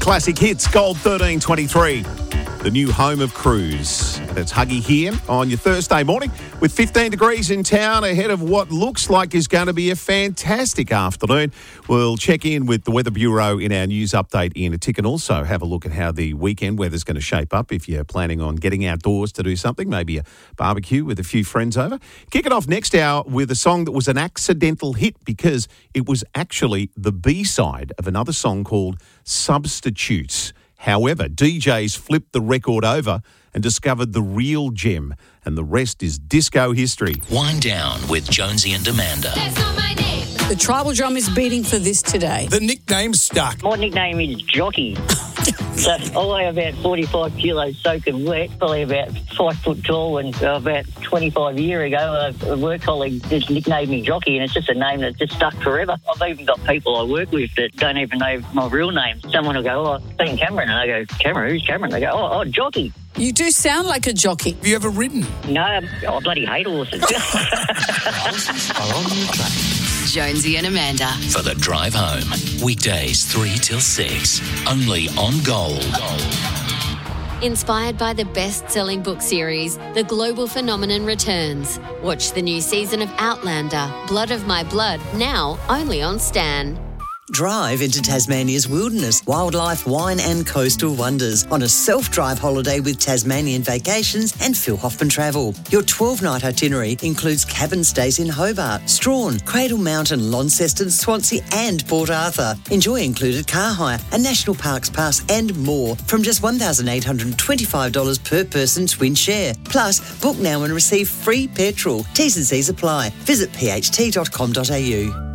Classic hits, Gold 1323. The new home of Cruise. That's Huggy here on your Thursday morning with 15 degrees in town ahead of what looks like is going to be a fantastic afternoon. We'll check in with the Weather Bureau in our news update in a tick and also have a look at how the weekend weather's going to shape up if you're planning on getting outdoors to do something, maybe a barbecue with a few friends over. Kick it off next hour with a song that was an accidental hit because it was actually the B-side of another song called Substitutes. However, DJs flipped the record over and discovered the real gem, and the rest is disco history. Wind Down with Jonesy and Amanda. That's not my name. The tribal drum is beating for this today. The nickname's stuck. My nickname is Jockey. So I weigh about 45 kilos soaking wet, probably about 5 foot tall, and about 25 years ago, a work colleague just nicknamed me Jockey, and it's just a name that just stuck forever. I've even got people I work with that don't even know my real name. Someone will go, oh, I'm Cameron, and I go, Cameron, who's Cameron? They go, oh, Jockey. You do sound like a jockey. Have you ever ridden? No, I bloody hate horses. Are on your track. Jonesy and Amanda. For the drive home. Weekdays 3 till 6. Only on Gold. Inspired by the best-selling book series, The Global Phenomenon returns. Watch the new season of Outlander, Blood of My Blood, now only on Stan. Drive into Tasmania's wilderness, wildlife, wine and coastal wonders on a self-drive holiday with Tasmanian Vacations and Phil Hoffman Travel. Your 12-night itinerary includes cabin stays in Hobart, Strahan, Cradle Mountain, Launceston, Swansea and Port Arthur. Enjoy included car hire, a National Parks Pass and more from just $1,825 per person twin share. Plus, book now and receive free petrol. T's and C's apply. Visit pht.com.au.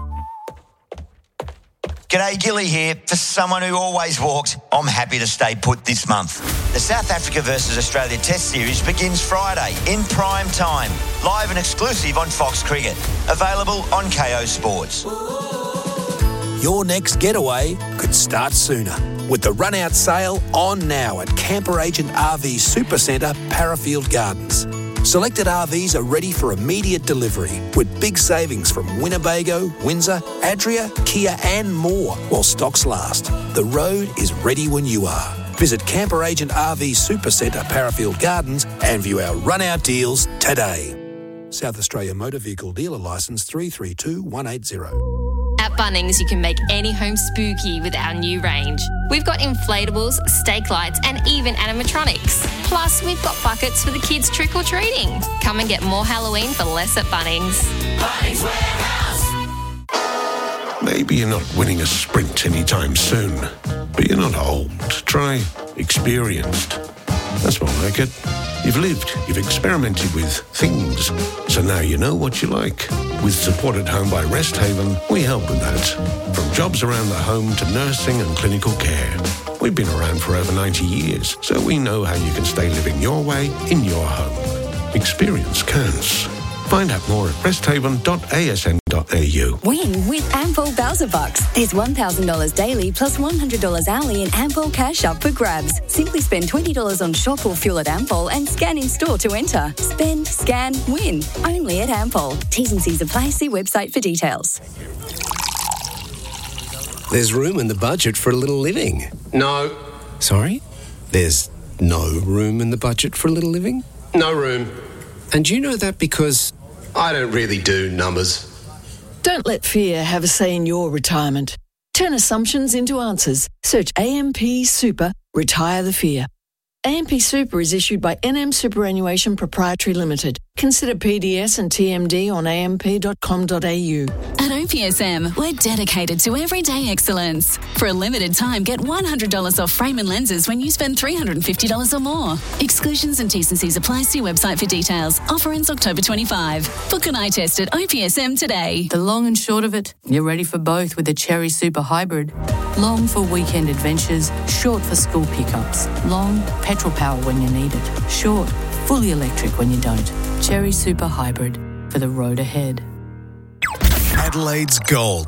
G'day, Gilly here. For someone who always walks, I'm happy to stay put this month. The South Africa versus Australia Test Series begins Friday in prime time, live and exclusive on Fox Cricket. Available on KO Sports. Your next getaway could start sooner with the run-out sale on now at Camper Agent RV Supercentre, Parafield Gardens. Selected RVs are ready for immediate delivery with big savings from Winnebago, Windsor, Adria, Kia and more while stocks last. The road is ready when you are. Visit Camper Agent RV Supercentre, Parafield Gardens and view our run-out deals today. South Australia Motor Vehicle Dealer Licence 332180. At Bunnings, you can make any home spooky with our new range. We've got inflatables, stake lights, and even animatronics. Plus, we've got buckets for the kids trick-or-treating. Come and get more Halloween for less at Bunnings. Bunnings Warehouse. Maybe you're not winning a sprint anytime soon, but you're not old. Try experienced. That's more like it. You've lived, you've experimented with things, so now you know what you like. With Support at Home by Rest Haven, we help with that. From jobs around the home to nursing and clinical care. We've been around for over 90 years, so we know how you can stay living your way in your home. Experience counts. Find out more at resthaven.asn.au. Win with Ampol Bowser Bucks. There's $1,000 daily plus $100 hourly in Ampol cash up for grabs. Simply spend $20 on shop or fuel at Ampol and scan in store to enter. Spend, scan, win. Only at Ampol. T's and C's apply. See website for details. There's room in the budget for a little living. No. Sorry? There's no room in the budget for a little living? No room. And you know that because I don't really do numbers. Don't let fear have a say in your retirement. Turn assumptions into answers. Search AMP Super, retire the fear. AMP Super is issued by NM Superannuation Proprietary Limited. Consider PDS and TMD on amp.com.au. At OPSM, we're dedicated to everyday excellence. For a limited time, get $100 off frame and lenses when you spend $350 or more. Exclusions and T&Cs apply. See website for details. Offer ends October 25. Book an eye test at OPSM today. The long and short of it, you're ready for both with the Cherry Super Hybrid. Long for weekend adventures, short for school pickups. Long, petrol power when you need it. Short, fully electric when you don't. Cherry Super Hybrid for the road ahead. Adelaide's Gold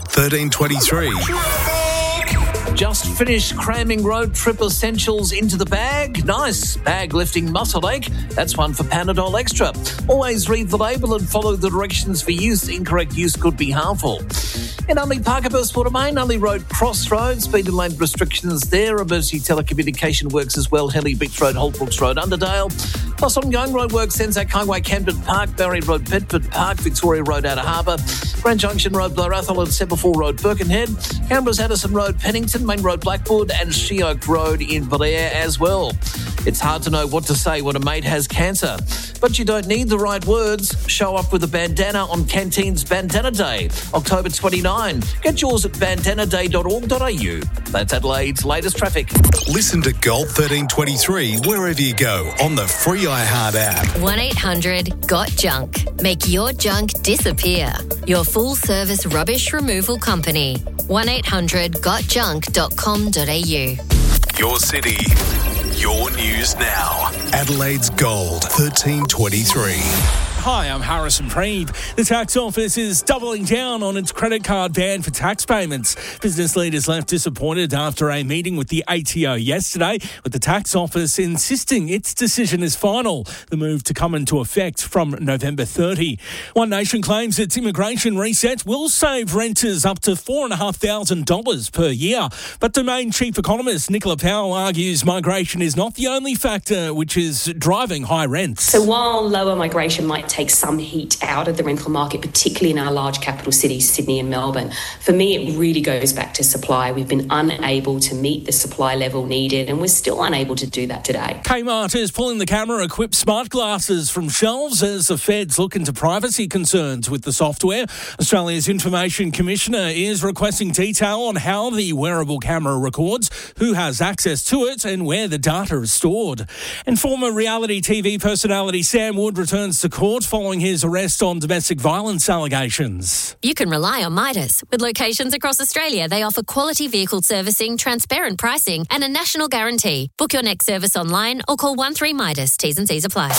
1323. Just finished cramming road trip essentials into the bag. Nice. Bag lifting muscle ache. That's one for Panadol Extra. Always read the label and follow the directions for use. Incorrect use could be harmful. In Unley Parkerburst, Watermain, Unley Road Crossroads, speed and lane restrictions there. Emergency telecommunication works as well. Henley Beach Road, Holtbrooks Road, Underdale. Plus ongoing road works, Anzac Highway, Camden Park, Barry Road, Bedford Park, Victoria Road, Outer Harbour, Grand Junction Road, Blair Athol and Semaphore Road, Birkenhead, Canberra's Addison Road, Pennington, Main Road, Blackwood and Sheoak Road in Blair as well. It's hard to know what to say when a mate has cancer, but you don't need the right words. Show up with a bandana on Canteen's Bandana Day, October 29. Get yours at bandanaday.org.au. That's Adelaide's latest traffic. Listen to Gold 1323 wherever you go on the free iHeart app. 1-800-GOT-JUNK. Make your junk disappear. Your full-service rubbish removal company. 1-800-GOTJUNK.com.au. Your city, your news now. Adelaide's Gold 1323. Hi, I'm Harrison Preeb. The tax office is doubling down on its credit card ban for tax payments. Business leaders left disappointed after a meeting with the ATO yesterday, with the tax office insisting its decision is final. The move to come into effect from November 30. One Nation claims its immigration reset will save renters up to $4,500 per year. But Domain Chief Economist Nicola Powell argues migration is not the only factor which is driving high rents. So while lower migration might take some heat out of the rental market, particularly in our large capital cities, Sydney and Melbourne, for me it really goes back to supply. We've been unable to meet the supply level needed, and we're still unable to do that today. Kmart is pulling the camera-equipped smart glasses from shelves as the feds look into privacy concerns with the software. Australia's Information Commissioner is requesting detail on how the wearable camera records, who has access to it and where the data is stored. And former reality TV personality Sam Wood returns to court following his arrest on domestic violence allegations. You can rely on Midas. With locations across Australia, they offer quality vehicle servicing, transparent pricing and a national guarantee. Book your next service online or call 13-MIDAS. T's and C's apply.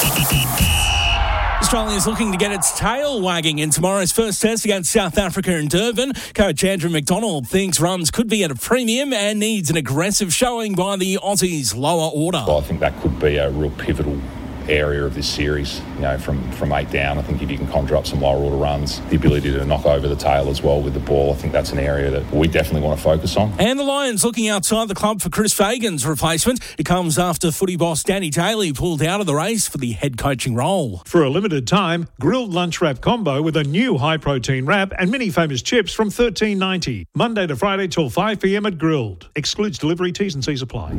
Australia is looking to get its tail wagging in tomorrow's first test against South Africa in Durban. Coach Andrew McDonald thinks runs could be at a premium and needs an aggressive showing by the Aussies' lower order. Well, I think that could be a real pivotal area of this series, from 8 down. I think if you can conjure up some lower order runs, the ability to knock over the tail as well with the ball, I think that's an area that we definitely want to focus on. And the Lions looking outside the club for Chris Fagan's replacement. It comes after footy boss Danny Daly pulled out of the race for the head coaching role. For a limited time, grilled lunch wrap combo with a new high-protein wrap and mini famous chips from $13.90. Monday to Friday till 5 p.m. at Grilled. Excludes delivery, T's and C's apply.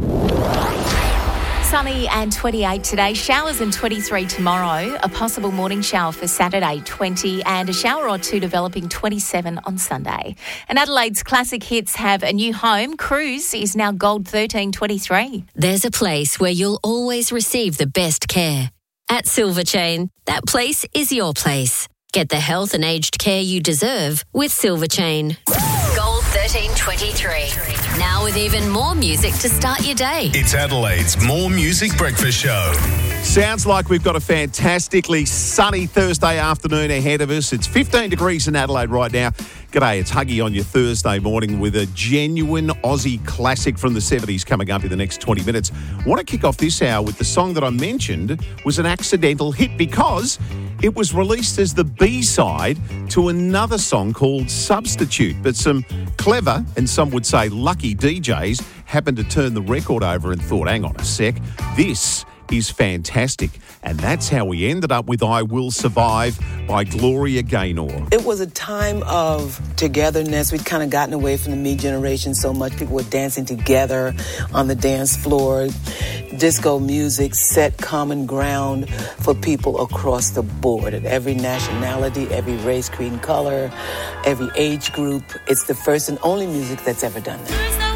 Sunny and 28 today, showers and 23 tomorrow, a possible morning shower for Saturday 20 and a shower or two developing 27 on Sunday. And Adelaide's classic hits have a new home. Cruise is now Gold 1323. There's a place where you'll always receive the best care. At Silver Chain, that place is your place. Get the health and aged care you deserve with Silver Chain. Gold 1323. Now with even more music to start your day. It's Adelaide's More Music Breakfast Show. Sounds like we've got a fantastically sunny Thursday afternoon ahead of us. It's 15 degrees in Adelaide right now. G'day, it's Huggy on your Thursday morning with a genuine Aussie classic from the 70s coming up in the next 20 minutes. I want to kick off this hour with the song that I mentioned was an accidental hit because it was released as the B-side to another song called Substitute. But some clever, and some would say lucky DJs happened to turn the record over and thought, hang on a sec, this is fantastic. And that's how we ended up with I Will Survive by Gloria Gaynor. It was a time of togetherness. We'd kind of gotten away from the me generation so much. People were dancing together on the dance floor. Disco music set common ground for people across the board at every nationality, every race, creed, and color, every age group. It's the first and only music that's ever done that.